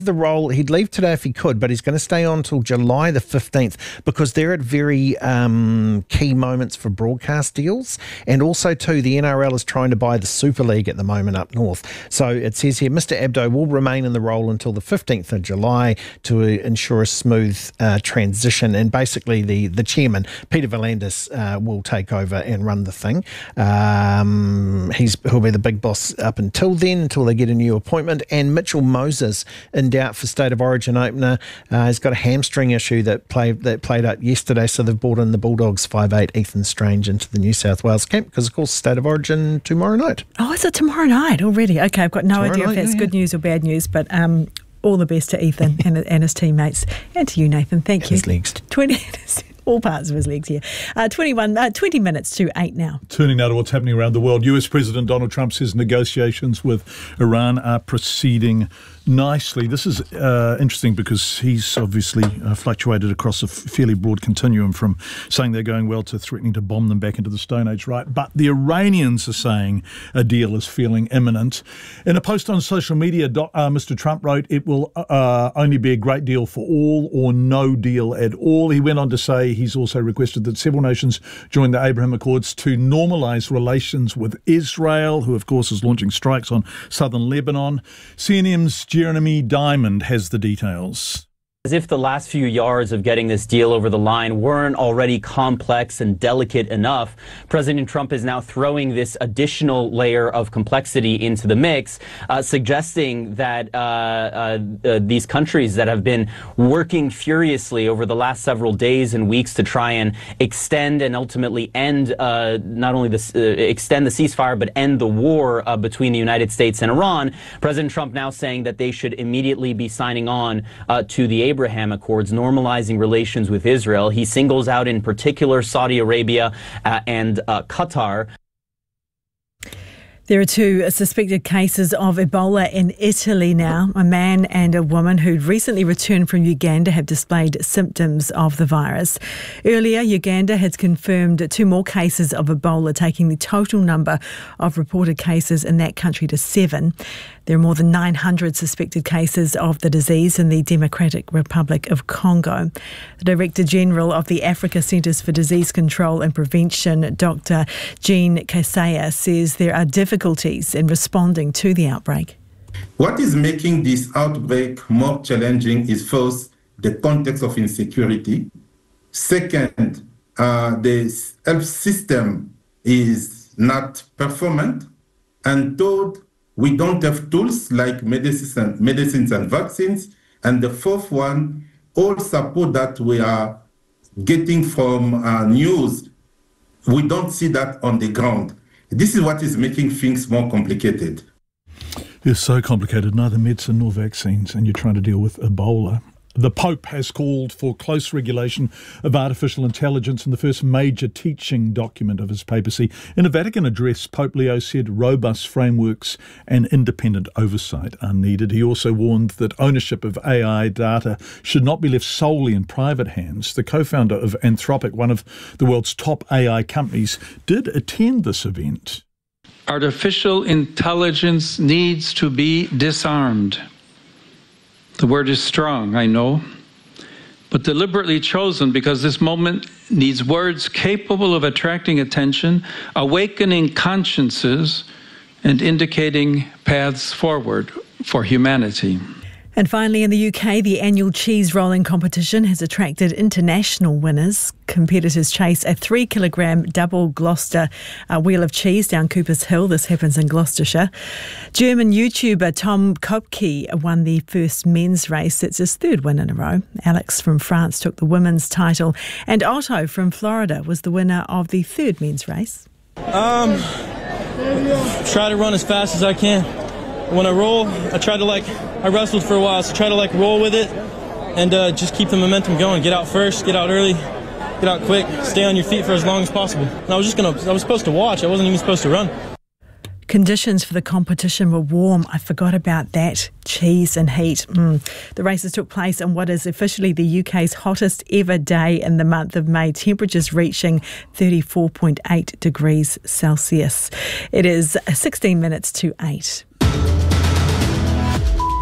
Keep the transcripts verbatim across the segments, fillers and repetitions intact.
the role. He'd leave today if he could, but he's going to stay on until July the fifteenth because they're at very um, key moments for broadcast deals. And also, too, the N R L is trying to buy the Super League at the moment up north. So it says here, Mister Abdo will remain in the role until the fifteenth of July to ensure a smooth uh, transition. And basically, the, the chairman, Peter V'landys, uh, will take over and run the thing. Um, he's He'll be the big boss up until then, until they get a new appointment. And Mitchell Moses, in doubt for State of Origin opener, uh, has got a hamstring issue that played that played out yesterday, so they've brought in the Bulldogs five eight Ethan Strange into the New South Wales camp because, of course, State of Origin tomorrow night. Oh, is it tomorrow night already? Okay, I've got no tomorrow idea night, if that's yeah, good yeah. news or bad news, but um, all the best to Ethan and, and his teammates, and to you, Nathan. Thank and you. His legs. twenty all parts of his legs here. Uh, twenty-one, uh, twenty minutes to eight now. Turning now to what's happening around the world. U S President Donald Trump says negotiations with Iran are proceeding nicely. This is uh, interesting because he's obviously uh, fluctuated across a f- fairly broad continuum from saying they're going well to threatening to bomb them back into the Stone Age, right? But the Iranians are saying a deal is feeling imminent. In a post on social media, uh, Mister Trump wrote, it will uh, only be a great deal for all or no deal at all. He went on to say he's also requested that several nations join the Abraham Accords to normalise relations with Israel, who of course is launching strikes on southern Lebanon. C N N's Jeremy Diamond has the details. As if the last few yards of getting this deal over the line weren't already complex and delicate enough, President Trump is now throwing this additional layer of complexity into the mix, uh, suggesting that uh, uh, uh, these countries that have been working furiously over the last several days and weeks to try and extend and ultimately end uh, not only the, uh, extend the ceasefire but end the war uh, between the United States and Iran, President Trump now saying that they should immediately be signing on uh, to the Abraham Accords, normalizing relations with Israel. He singles out in particular Saudi Arabia uh, and uh, Qatar. There are two suspected cases of Ebola in Italy now. A man and a woman who'd recently returned from Uganda have displayed symptoms of the virus. Earlier, Uganda has confirmed two more cases of Ebola, taking the total number of reported cases in that country to seven. There are more than nine hundred suspected cases of the disease in the Democratic Republic of Congo. The Director General of the Africa Centres for Disease Control and Prevention, Doctor Jean Kaseya, says there are difficulties in responding to the outbreak. What is making this outbreak more challenging is first the context of insecurity. Second, uh, the health system is not performant. And third, we don't have tools like medicines and, medicines and vaccines. And the fourth one, all support that we are getting from uh, news, we don't see that on the ground. This is what is making things more complicated. It's so complicated, neither medicine nor vaccines, and you're trying to deal with Ebola. The Pope has called for close regulation of artificial intelligence in the first major teaching document of his papacy. In a Vatican address, Pope Leo said robust frameworks and independent oversight are needed. He also warned that ownership of A I data should not be left solely in private hands. The co-founder of Anthropic, one of the world's top A I companies, did attend this event. Artificial intelligence needs to be disarmed. The word is strong, I know, but deliberately chosen because this moment needs words capable of attracting attention, awakening consciences, and indicating paths forward for humanity. And finally, in the U K, the annual cheese rolling competition has attracted international winners. Competitors chase a three kilogram double Gloucester uh, wheel of cheese down Cooper's Hill. This happens in Gloucestershire. German YouTuber Tom Kopke won the first men's race. It's his third win in a row. Alex from France took the women's title. And Otto from Florida was the winner of the third men's race. Um, try to run as fast as I can. When I roll, I try to like, I wrestled for a while, so try to like roll with it and uh, just keep the momentum going. Get out first, get out early, get out quick, stay on your feet for as long as possible. And I was just gonna, I was supposed to watch, I wasn't even supposed to run. Conditions for the competition were warm. I forgot about that. Cheese and heat. Mm. The races took place on what is officially the U K's hottest ever day in the month of May. Temperatures reaching thirty-four point eight degrees Celsius. It is sixteen minutes to eight.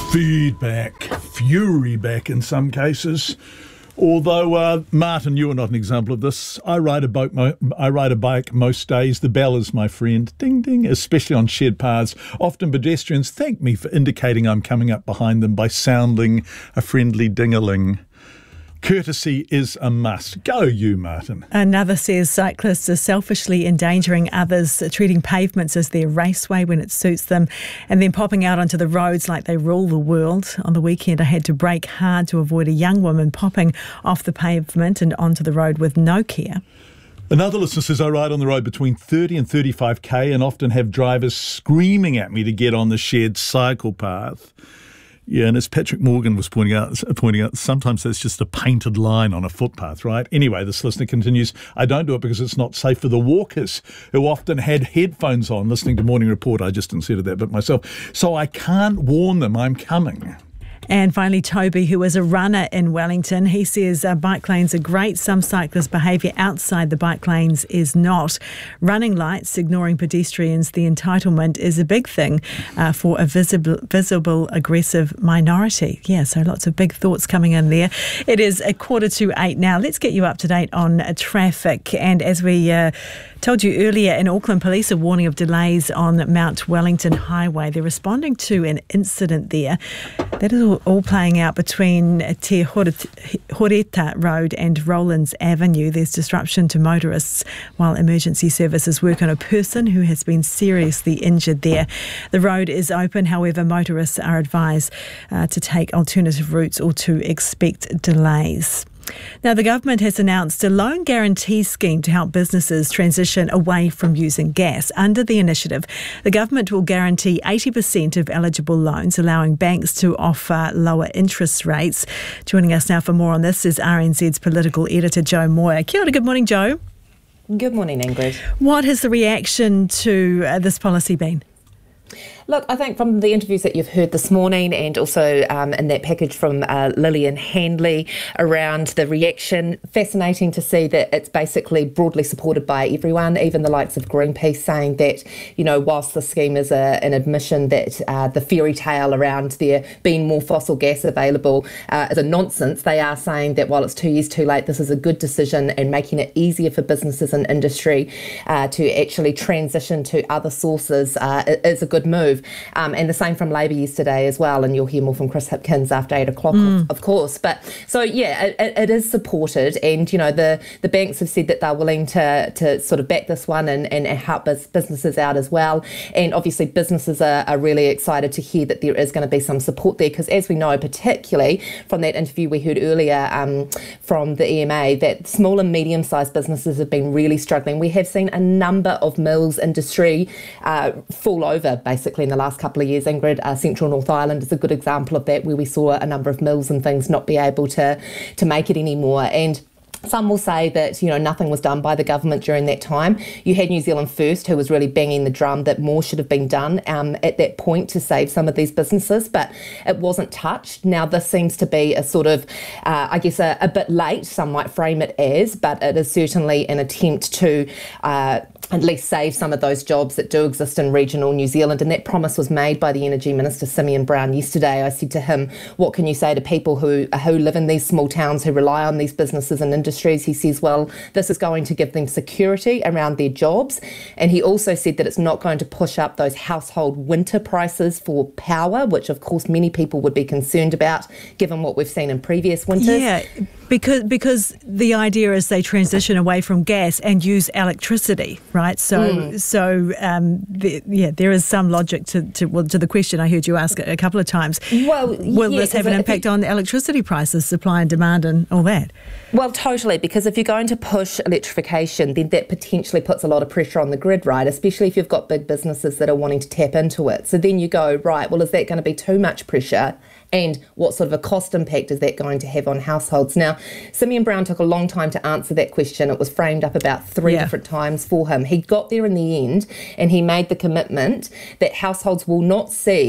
feedback, fury back in some cases. Although, uh, Martin, you are not an example of this. I ride a boat. Mo- I ride a bike most days. The bell is my friend. Ding, ding, especially on shared paths. Often pedestrians thank me for indicating I'm coming up behind them by sounding a friendly ding-a-ling. Courtesy is a must. Go you, Martin. Another says cyclists are selfishly endangering others, treating pavements as their raceway when it suits them, and then popping out onto the roads like they rule the world. On the weekend, I had to brake hard to avoid a young woman popping off the pavement and onto the road with no care. Another listener says, I ride on the road between thirty and thirty-five k and often have drivers screaming at me to get on the shared cycle path. Yeah, and as Patrick Morgan was pointing out, pointing out, sometimes that's just a painted line on a footpath, right? Anyway, this listener continues, I don't do it because it's not safe for the walkers who often had headphones on listening to Morning Report. I just inserted that bit myself. So I can't warn them I'm coming. And finally, Toby, who is a runner in Wellington, he says uh, bike lanes are great. Some cyclists' behaviour outside the bike lanes is not. Running lights, ignoring pedestrians, the entitlement is a big thing uh, for a visible, visible, aggressive minority. Yeah, so lots of big thoughts coming in there. It is a quarter to eight now. Let's get you up to date on uh, traffic. And as we uh, told you earlier, in Auckland, police are warning of delays on Mount Wellington Highway. They're responding to an incident there. That is all all playing out between Te Horeta Road and Rowlands Avenue. There's disruption to motorists while emergency services work on a person who has been seriously injured there. The road is open, however, motorists are advised uh, to take alternative routes or to expect delays. Now, the government has announced a loan guarantee scheme to help businesses transition away from using gas. Under the initiative, the government will guarantee eighty percent of eligible loans, allowing banks to offer lower interest rates. Joining us now for more on this is R N Z's political editor, Joe Moir. Kia ora, good morning, Joe. Good morning, Ingrid. What has the reaction to uh, this policy been? Look, I think from the interviews that you've heard this morning and also um, in that package from uh, Lillian Handley around the reaction, fascinating to see that it's basically broadly supported by everyone, even the likes of Greenpeace saying that, you know, whilst the scheme is a, an admission that uh, the fairy tale around there being more fossil gas available uh, is a nonsense, they are saying that while it's two years too late, this is a good decision and making it easier for businesses and industry uh, to actually transition to other sources uh, is a good move. Um, and the same from Labour yesterday as well, and you'll hear more from Chris Hipkins after eight o'clock, mm. of, of course. But so, yeah, it, it is supported, and, you know, the, the banks have said that they're willing to, to sort of back this one and, and help businesses out as well. And obviously businesses are, are really excited to hear that there is going to be some support there, because as we know, particularly from that interview we heard earlier um, from the E M A, that small and medium-sized businesses have been really struggling. We have seen a number of mills industry uh, fall over, basically, in the last couple of years. Ingrid, uh, Central North Island is a good example of that, where we saw a number of mills and things not be able to to make it anymore. And some will say that, you know, nothing was done by the government during that time. You had New Zealand First, who was really banging the drum that more should have been done um, at that point to save some of these businesses, but it wasn't touched. Now, this seems to be a sort of, uh, I guess, a, a bit late, some might frame it as, but it is certainly an attempt to uh, at least save some of those jobs that do exist in regional New Zealand. And that promise was made by the Energy Minister, Simeon Brown, yesterday. I said to him, what can you say to people who, who live in these small towns, who rely on these businesses and industries? He says, well, this is going to give them security around their jobs. And he also said that it's not going to push up those household winter prices for power, which of course many people would be concerned about, given what we've seen in previous winters. Yeah, because because the idea is they transition away from gas and use electricity, right? So mm. so um, the, yeah, there is some logic to to, well, to the question I heard you ask a couple of times. Well, will yeah, this have an impact on electricity prices, supply and demand, and all that? Well, totally, because if you're going to push electrification, then that potentially puts a lot of pressure on the grid, right? Especially if you've got big businesses that are wanting to tap into it. So then you go, right, well, is that going to be too much pressure? And what sort of a cost impact is that going to have on households? Now, Simeon Brown took a long time to answer that question. It was framed up about three yeah. different times for him. He got there in the end, and he made the commitment that households will not see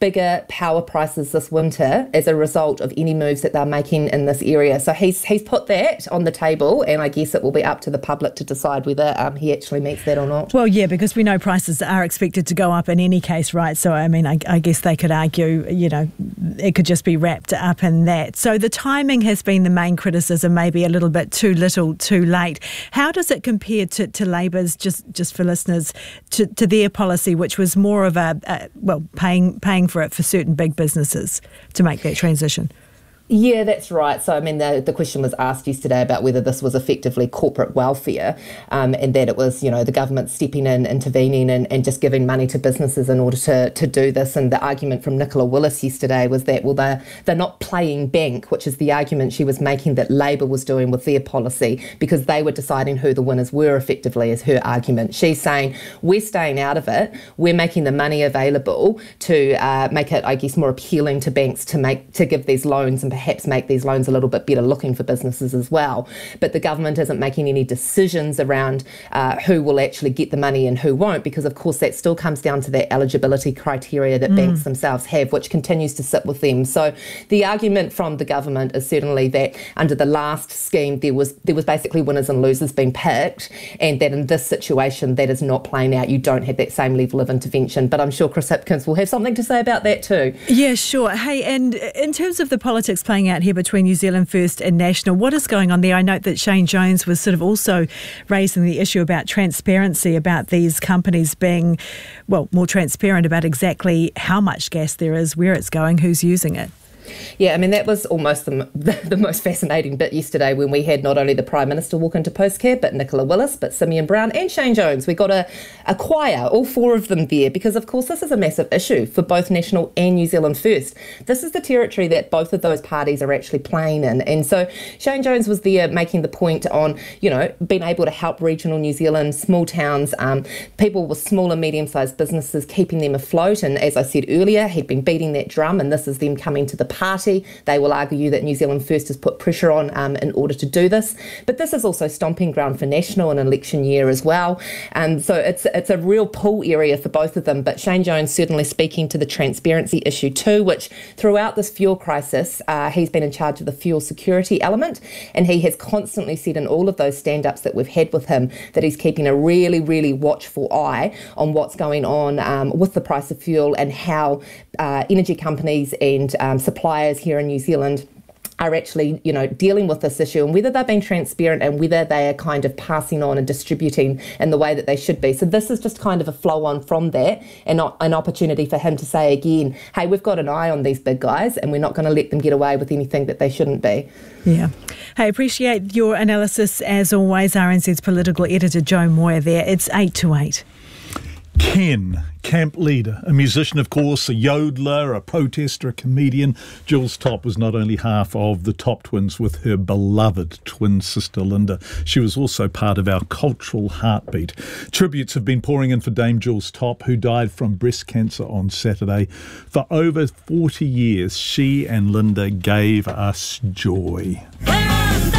bigger power prices this winter as a result of any moves that they're making in this area. So he's he's put that on the table, and I guess it will be up to the public to decide whether um, he actually meets that or not. Well, yeah, because we know prices are expected to go up in any case, right? So, I mean, I, I guess they could argue, you know, it could just be wrapped up in that. So the timing has been the main criticism, maybe a little bit too little, too late. How does it compare to, to Labour's, just just for listeners, to, to their policy, which was more of a, a well, paying paying for it for certain big businesses to make that transition? Yeah, that's right. So, I mean, the, the question was asked yesterday about whether this was effectively corporate welfare um, and that it was, you know, the government stepping in, intervening and, and just giving money to businesses in order to, to do this. And the argument from Nicola Willis yesterday was that, well, they're, they're not playing bank, which is the argument she was making that Labour was doing with their policy because they were deciding who the winners were effectively, is her argument. She's saying, we're staying out of it. We're making the money available to uh, make it, I guess, more appealing to banks to make to give these loans and perhaps make these loans a little bit better looking for businesses as well. But the government isn't making any decisions around uh, who will actually get the money and who won't, because of course that still comes down to that eligibility criteria that mm. banks themselves have, which continues to sit with them. So the argument from the government is certainly that under the last scheme there was there was basically winners and losers being picked, and that in this situation that is not playing out. You don't have that same level of intervention. But I'm sure Chris Hipkins will have something to say about that too. Yeah, sure. Hey, and in terms of the politics playing out here between New Zealand First and National, what is going on there? I note that Shane Jones was sort of also raising the issue about transparency, about these companies being, well, more transparent about exactly how much gas there is, where it's going, who's using it. Yeah, I mean, that was almost the, the, the most fascinating bit yesterday when we had not only the Prime Minister walk into Postcare, but Nicola Willis, but Simeon Brown and Shane Jones. We got a, a choir, all four of them there, because of course this is a massive issue for both National and New Zealand First. This is the territory that both of those parties are actually playing in. And so Shane Jones was there making the point on, you know, being able to help regional New Zealand, small towns, um, people with small and medium-sized businesses, keeping them afloat. And as I said earlier, he'd been beating that drum, and this is them coming to the party. They will argue that New Zealand First has put pressure on um, in order to do this. But this is also stomping ground for National in an election year as well. And so it's it's a real pull area for both of them. But Shane Jones certainly speaking to the transparency issue too, which throughout this fuel crisis, uh, he's been in charge of the fuel security element. And he has constantly said in all of those stand-ups that we've had with him that he's keeping a really, really watchful eye on what's going on um, with the price of fuel and how uh, energy companies and um, suppliers here in New Zealand are actually, you know, dealing with this issue, and whether they're being transparent and whether they are kind of passing on and distributing in the way that they should be. So this is just kind of a flow on from that, and not an opportunity for him to say again, hey, we've got an eye on these big guys and we're not going to let them get away with anything that they shouldn't be. Yeah. Hey, appreciate your analysis as always. R N Z's political editor Joe Moyer there. It's eight to eight. Ken, camp leader, a musician, of course, a yodeler, a protester, a comedian. Jules Topp was not only half of the Topp twins with her beloved twin sister Linda, she was also part of our cultural heartbeat. Tributes have been pouring in for Dame Jules Topp, who died from breast cancer on Saturday. For over forty years, she and Linda gave us joy.